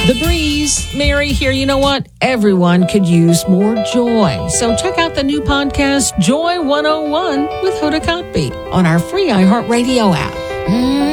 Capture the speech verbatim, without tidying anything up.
The Breeze, Mary here. You know what? Everyone could use more joy. So check out the new podcast, Joy one oh one with Hoda Kotb, on our free iHeartRadio app. Mm.